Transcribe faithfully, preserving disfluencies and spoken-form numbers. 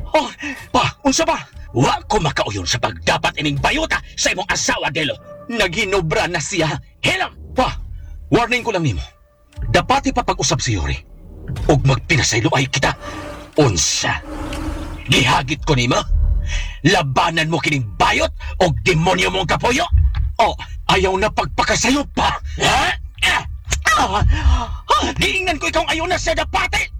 Oh, pa, unsa ba? Wa ko makauyon sa pagdapat ining bayota sa imong asawa, Delo. Naghinobra na siya. Hello! Pa, warning ko lang nimo. Dapati pa pag-usap si Yori. Og magpinasaylo ay kita. Unsa? Gihagit ko nimo? Labanan mo kining bayot og demonyo mong kapoyo? O, ayaw na pagpakasayo pa? Ha? Ah! Ah! Ah! Giingnan ko ikaw ayaw na sa dapati!